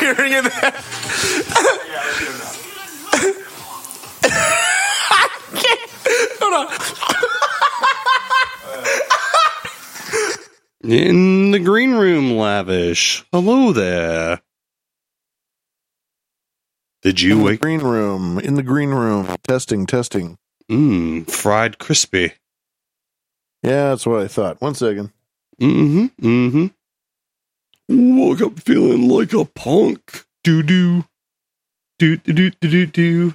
hearing it. Hold on. In the green room, Lavish. Hello there. Did you wake? In the green room. Testing. Fried crispy. Yeah, that's what I thought. 1 second. Woke up feeling like a punk. Do. Yeah,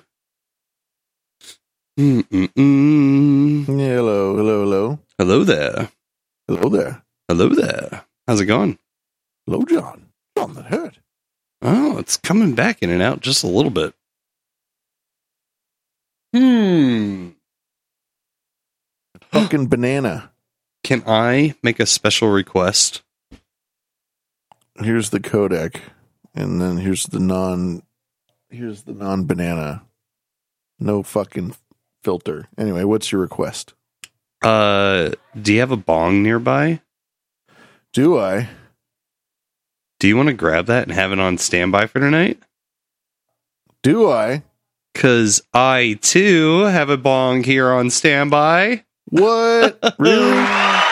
hello. Hello there. Hello there. How's it going? Hello, John. John that hurt. Oh, it's coming back in and out just a little bit. Fucking banana. Can I make a special request? Here's the codec, and then here's the non-banana. No fucking filter. Anyway, what's your request? Do you have a bong nearby? Do I? Do you want to grab that and have it on standby for tonight? Do I? 'Cause I, too, have a bong here on standby. What? Really?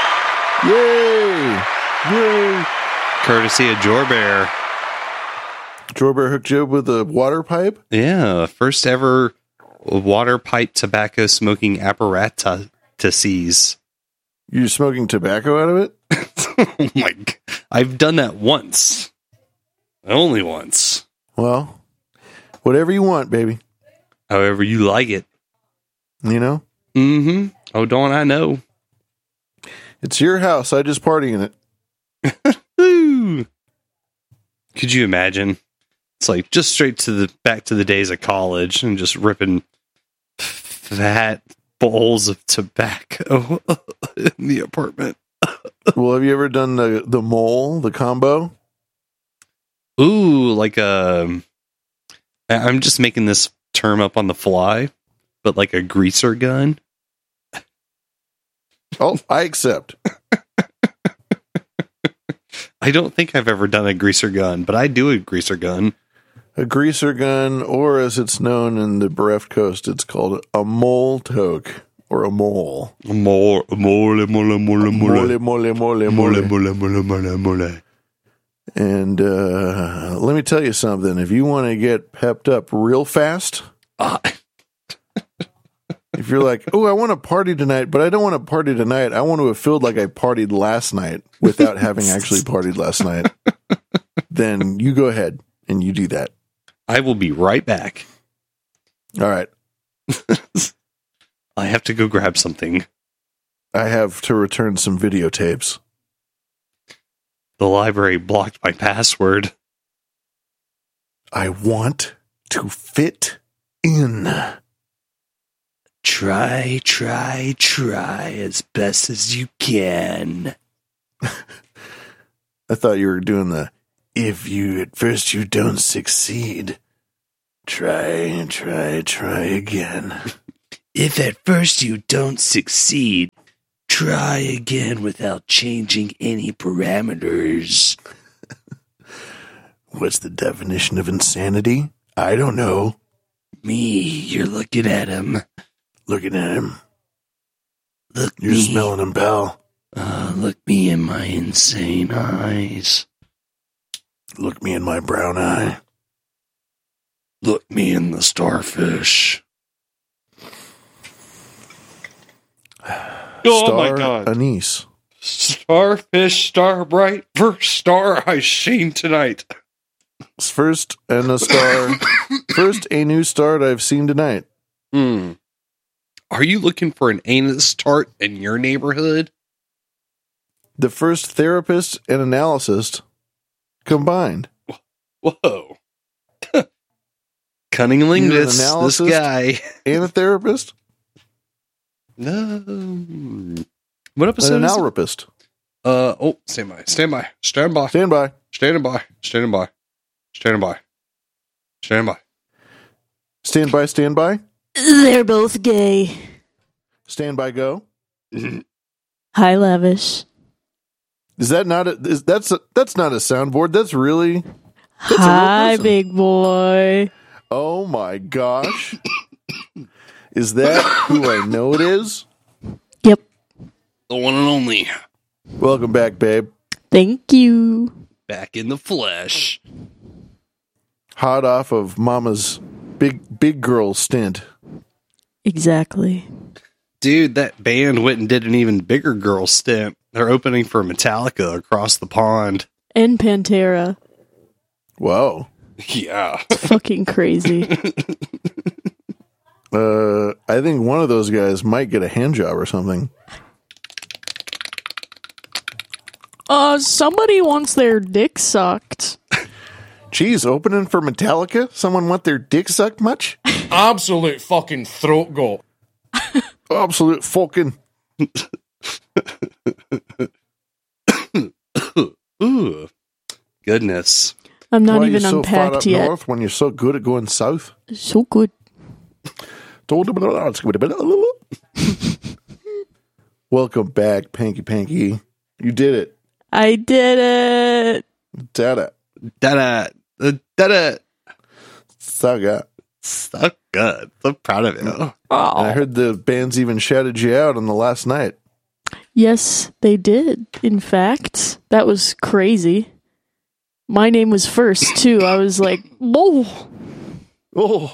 Yay! Courtesy of Jorbear. Jorbear hooked you up with a water pipe? Yeah, first ever water pipe tobacco smoking apparatuses. You're smoking tobacco out of it? Oh my God. I've done that once. Only once. Well, whatever you want, baby. However you like it. You know? Oh, don't I know? It's your house. I just party in it. Woo! Could you imagine? It's like just straight to back to the days of college and just ripping fat bowls of tobacco in the apartment. Well, have you ever done the mole, the combo? Ooh, like I'm just making this term up on the fly, but like a greaser gun. Oh, I accept. I don't think I've ever done a greaser gun, but I do a greaser gun. A greaser gun, or as it's known in the bereft coast, it's called a mole toke, or a mole. Mole. Mole. And let me tell you something. If you want to get pepped up real fast, if you're like, oh, I want to party tonight, but I don't want to party tonight. I want to have felt like I partied last night without having actually partied last night. Then you go ahead and you do that. I will be right back. All right. I have to go grab something. I have to return some videotapes. The library blocked my password. I want to fit in. Try as best as you can. I thought you were doing the, if you at first you don't succeed, try again. If at first you don't succeed, try again without changing any parameters. What's the definition of insanity? I don't know. Me, you're looking at him. Looking at him. Look, You're smelling him, pal. Look me in my insane eyes. Look me in my brown eye. Look me in the starfish. Oh my God. Anise. Starfish, star bright, first star I seen tonight. First and a star. First a new start I've seen tonight. Are you looking for an anus tart in your neighborhood? The first therapist and analyst combined. Whoa. Cunning linguist, this guy. And a therapist? No. What episode An is it? analrapist. Stand by. Standing by. Stand by. Standing by. Standing by. Standing by. Standing by. Stand by, stand by. They're both gay. Stand by, go. Hi, Lavish. Is that not that's not a soundboard? That's really Hi, big boy. Oh my gosh. Is that who I know it is? Yep. The one and only. Welcome back, babe. Thank you. Back in the flesh. Hot off of Mama's big girl stint. Exactly. Dude, that band went and did an even bigger girl stint. They're opening for Metallica across the pond. And Pantera. Wow. Yeah. Fucking crazy. I think one of those guys might get a hand job or something. Somebody wants their dick sucked. Geez, opening for Metallica? Someone want their dick sucked much? Absolute fucking throat goat. Absolute fucking. Ooh. Goodness. I'm not Why even are you so far unpacked up yet. north when you're so good at going south? So good. Welcome back, Panky. You did it. I did it. Dada. Da-da. So good. So good. So proud of you. And I heard the bands even shouted you out on the last night. Yes, they did. In fact, that was crazy. My name was first, too. I was like, whoa. Oh.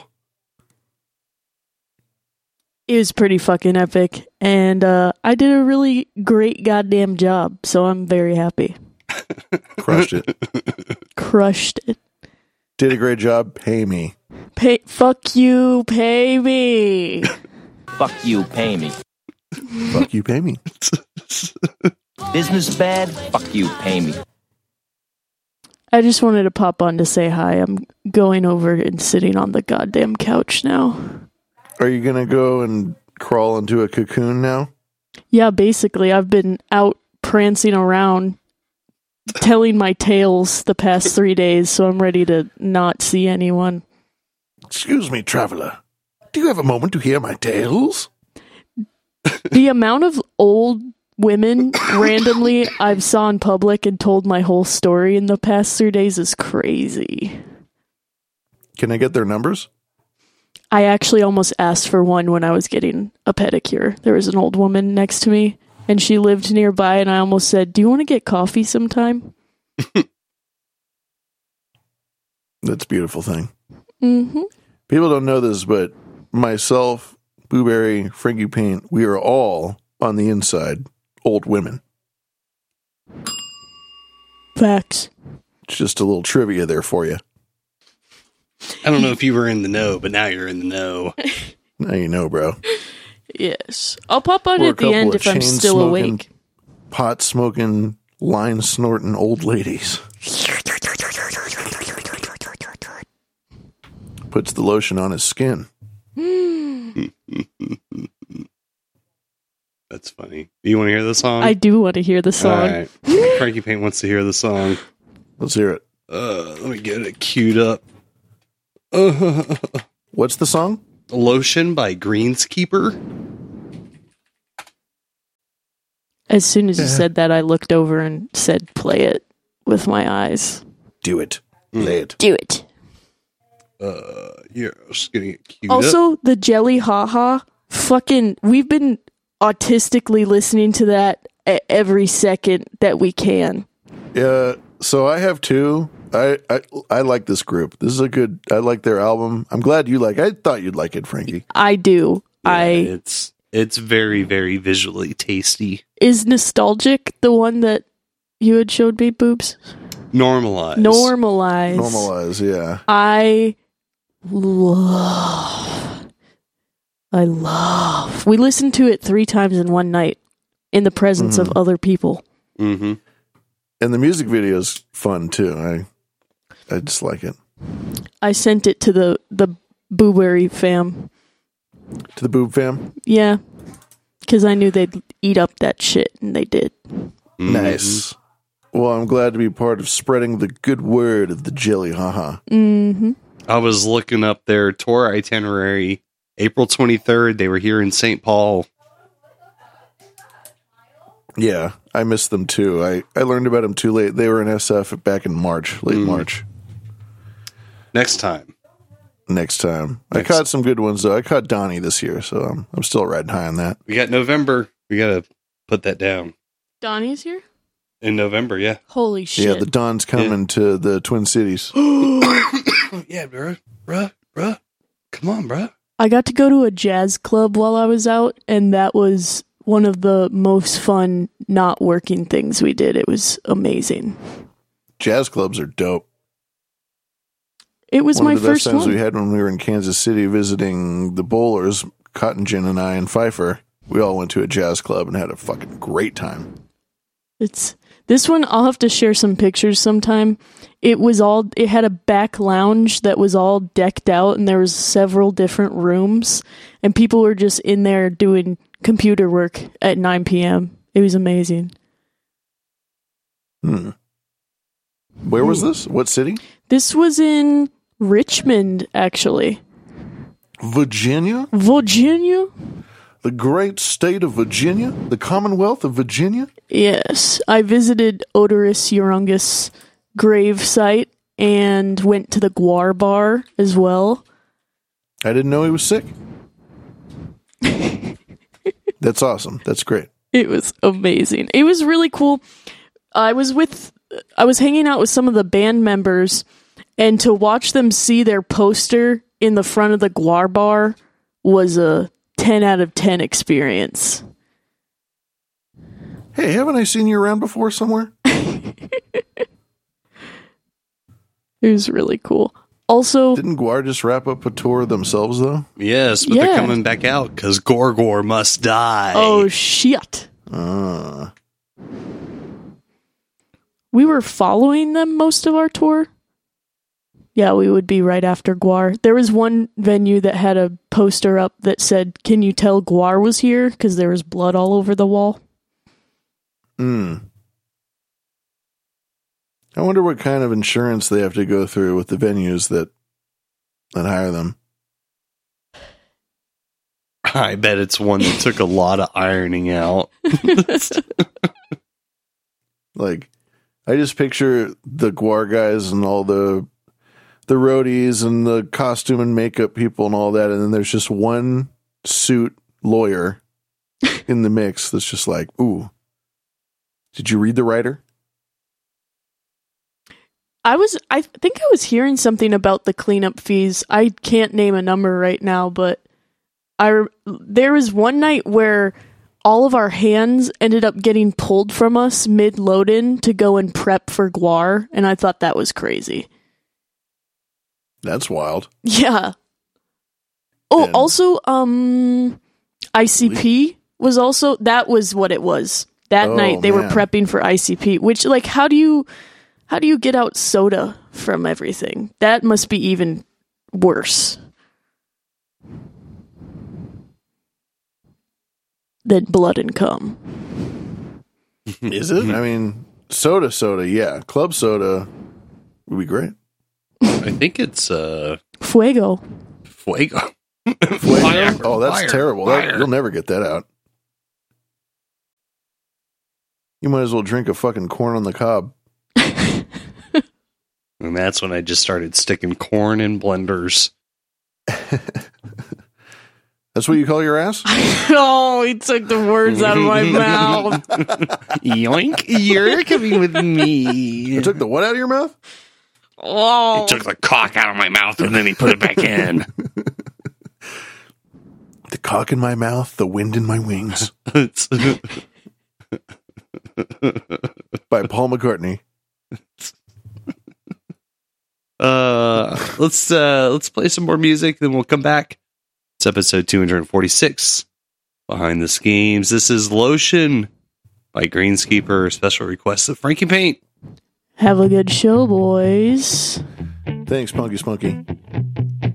It was pretty fucking epic. And I did a really great goddamn job. So I'm very happy. Crushed it. Crushed it. Did a great job. Pay me. Fuck you, pay me. Fuck you, pay me. Fuck you, pay me. Business bad? Fuck you, pay me. I just wanted to pop on to say hi. I'm going over and sitting on the goddamn couch now. Are you going to go and crawl into a cocoon now? Yeah, basically, I've been out prancing around, telling my tales the past 3 days, so I'm ready to not see anyone. Excuse me, traveler. Do you have a moment to hear my tales? The amount of old women randomly I've saw in public and told my whole story in the past 3 days is crazy. Can I get their numbers? I actually almost asked for one when I was getting a pedicure. There was an old woman next to me, and she lived nearby, and I almost said, "Do you want to get coffee sometime?" That's a beautiful thing. Mm-hmm. People don't know this, but myself, Booberry, Frankie Paint, we are all on the inside old women. Facts. It's just a little trivia there for you. I don't know if you were in the know, but now you're in the know. Now you know, bro. Yes. I'll pop on We're a at the couple end of if I'm still chain-smoking, awake. pot-smoking, line-snorting old ladies. Puts the lotion on his skin. That's funny. You want to hear the song? I do want to hear the song. All right. Frankie Paint wants to hear the song. Let's hear it. Let me get it queued up. What's the song? Lotion by Greenskeeper. As soon as you said that, I looked over and said, "Play it," with my eyes. Do it. Play it. Do it. Yeah, just getting it queued up. Also, the Jelly Haha, fucking, we've been autistically listening to that every second that we can. Yeah, so I have two. I like this group. This is a good. I like their album. I'm glad you like. I thought you'd like it, Frankie. I do. Yeah, it's very, very visually tasty. Is Nostalgic the one that you had showed me, Boobs? Normalize. Normalize. Yeah. I love. We listened to it 3 times in one night in the presence of other people. Mm-hmm. And the music video is fun too. I just like it. I sent it to the Booberry fam. To the Boob fam. Yeah, because I knew they'd eat up that shit, and they did. Nice. Well, I'm glad to be part of spreading the good word of the Jelly Haha. Mm-hmm. I was looking up their tour itinerary. April 23rd, they were here in St. Paul. Yeah, I missed them too. I learned about them too late. They were in SF back in March, late March. Next time. I caught some good ones, though. I caught Donnie this year, so I'm still riding high on that. We got November. We got to put that down. Donnie's here? In November, yeah. Holy shit. Yeah, the Don's coming to the Twin Cities. Yeah, bruh. Come on, bruh. I got to go to a jazz club while I was out, and that was one of the most fun not working things we did. It was amazing. Jazz clubs are dope. It was One my of the best first times one. we had when we were in Kansas City visiting the Bowlers, Cotton Gin and I and Pfeiffer. We all went to a jazz club and had a fucking great time. This one, I'll have to share some pictures sometime. It had a back lounge that was all decked out, and there was several different rooms, and people were just in there doing computer work at 9 p.m. It was amazing. Where was this? What city? This was in Richmond, actually. Virginia? Virginia? The great state of Virginia? The Commonwealth of Virginia? Yes. I visited Odorous Urungus grave site and went to the Guar Bar as well. I didn't know he was sick. That's awesome. That's great. It was amazing. It was really cool. I was hanging out with some of the band members, and to watch them see their poster in the front of the Guar Bar was a 10 out of 10 experience. Hey, haven't I seen you around before somewhere? It was really cool. Also, Didn't Guar just wrap up a tour themselves, though? Yes, but they're coming back out because Gorgor must die. oh shit. We were following them most of our tour. Yeah, we would be right after Guar. There was one venue that had a poster up that said, "Can you tell Guar was here?" Because there was blood all over the wall. I wonder what kind of insurance they have to go through with the venues that hire them. I bet it's one that took a lot of ironing out. Like, I just picture the Guar guys and all the roadies and the costume and makeup people and all that, and then there's just one suit lawyer in the mix that's just like, ooh, did you read the writer? I think I was hearing something about the cleanup fees. I can't name a number right now, but there was one night where all of our hands ended up getting pulled from us mid-load-in to go and prep for Guar, and I thought that was crazy. That's wild. Yeah. Oh, And- also, ICP was also, that was what it was. That night they were man. prepping for ICP, which, like, how do you get out soda from everything? That must be even worse than blood and cum. Is it? I mean, soda, yeah. Club soda would be great. I think it's Fuego. Fuego. Fire. Oh, that's Fire. terrible. Fire. You'll never get that out. You might as well drink a fucking corn on the cob. And that's when I just started sticking corn in blenders. That's what you call your ass? Oh, he took the words out of my mouth. Yoink, you're coming with me. I took the what out of your mouth? Oh. He took the cock out of my mouth and then he put it back in. The cock in my mouth, the wind in my wings. By Paul McCartney. Let's play some more music, then we'll come back. It's episode 246. Behind the Schemes. This is Lotion by Greenskeeper. Special request of Frankie Paint. Have a good show, boys. Thanks, Punky Spunky.